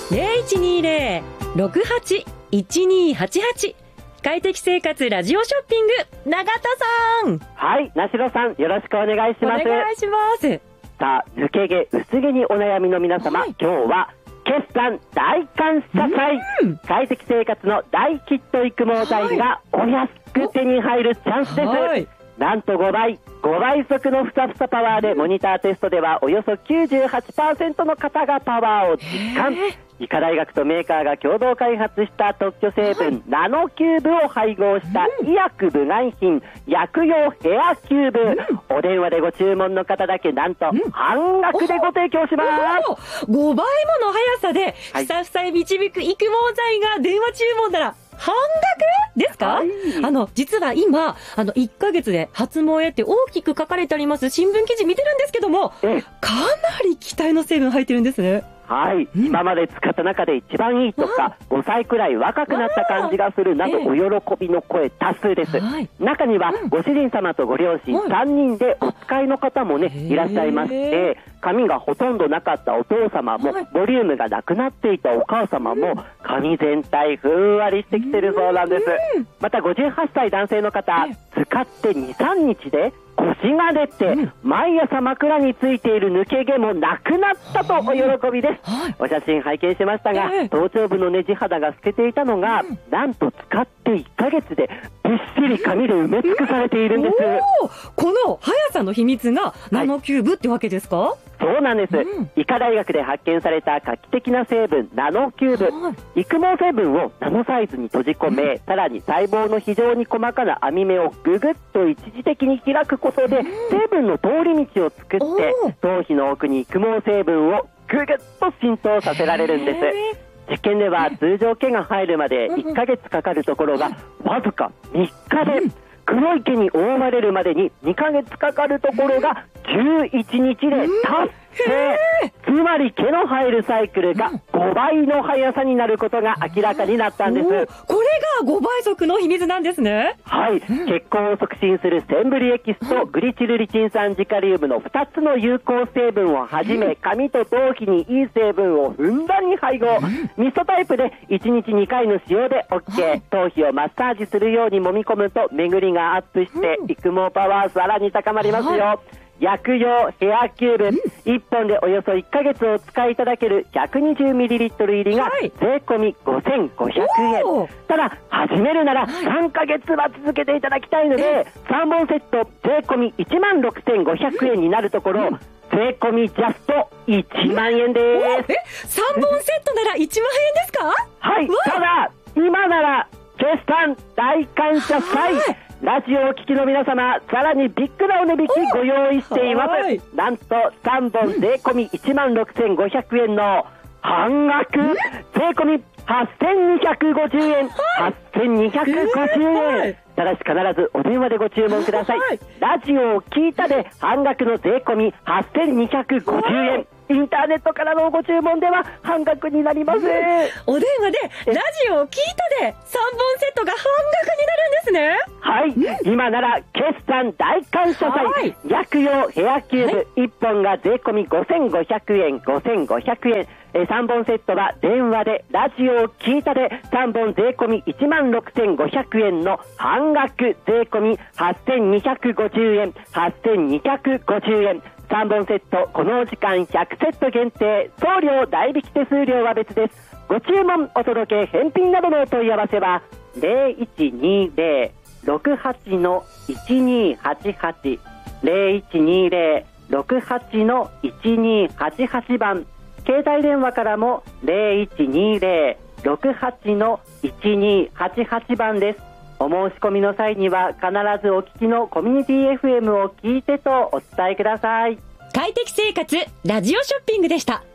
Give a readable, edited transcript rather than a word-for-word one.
0120-68-1288快適生活ラジオショッピング、永田さん。 はい、なしろさん、よろしくお願いします。 お願いします。 さあ、抜け毛、薄毛にお悩みの皆様、 はい、 今日は決算大感謝祭、快適生活の大ヒット育毛剤がお安く手に入るチャンスです。はい、なんと5倍速のふさふさパワーで、モニターテストではおよそ 98% の方がパワーを実感。医科大学とメーカーが共同開発した特許成分、ナノキューブを配合した医薬部外品、薬用ヘアキューブ、お電話でご注文の方だけなんと半額でご提供します。 5倍もの速さでふさふさへ導く育毛剤が電話注文なら半額ですか？はい、実は今1ヶ月で発毛へって大きく書かれてあります新聞記事見てるんですけども、かなり期待の成分入ってるんですね。 はい、今まで使った中で一番いいとか、5歳くらい若くなった感じがするなど、お喜びの声多数です。中にはご主人様とご両親3人でお使いの方もね、いらっしゃいまして、髪がほとんどなかったお父様も、ボリュームがなくなっていたお母様も、髪全体ふんわりしてきてるそうなんです。また58歳男性の方、使って2、3日で腰が出て、毎朝枕についている抜け毛もなくなったとお喜びです。お写真拝見しましたが、頭頂部のねじ肌が透けていたのが、なんと使って1ヶ月でびっしり髪で埋め尽くされているんです。 この速さの秘密がナノキューブってわけですか？ そうなんです。医科大学で発見された画期的な成分、ナノキューブ。育毛成分をナノサイズに閉じ込め、さらに細胞の非常に細かな網目をぐぐっと一時的に開くことで、成分の通り道を作って、頭皮の奥に育毛成分をぐぐっと浸透させられるんです。実験では通常毛が入るまで1ヶ月かかるところが、わずか3日で、黒い毛に覆われるまでに2ヶ月かかるところが11日で達成。つまり毛の入るサイクルが5倍の速さになることが明らかになったんです。 これが5倍速の秘密なんですね。 はい、血行を促進するセンブリエキスとグリチルリチン酸ジカリウムの2つの有効成分をはじめ、髪と頭皮にいい成分をふんだんに配合。ミストタイプで1日2回の使用で OK。 頭皮をマッサージするように揉み込むと巡りがアップして育毛パワーさらに高まりますよ。薬用ヘアキューブ、1本でおよそ1ヶ月お使いいただける 120ml 入りが税込み5500円。ただ始めるなら3ヶ月は続けていただきたいので、3本セット税込み16,500円になるところ、税込みジャスト1万円です。 3本セットなら1万円ですか？ はい、ただ今なら決算大感謝祭、ラジオをお聞きの皆様、さらにビッグなお値引きご用意しています。なんと3本税込み16,500円の半額、税込み8,250円、8,250円。ただし必ずお電話でご注文ください。ラジオを聞いたで半額の税込み8,250円。インターネットからのご注文では半額になります。 お電話でラジオを聞いたで3本セットが半額になるんですね。 はい、今なら決算大感謝祭、薬用ヘアキューブ1本が税込み5500円、5500円。3本セットは電話でラジオを聞いたで3本税込み16,500円の半額、税込み8,250円、8,250円。3本セット、このお時間100セット限定、送料代引き手数料は別です。ご注文、お届け、返品などのお問い合わせは 0120-68-1288 0120-68-1288 番、携帯電話からも 0120-68-1288 番です。お申し込みの際には必ずお聞きのコミュニティ FM を聞いてとお伝えください。 快適生活ラジオショッピングでした。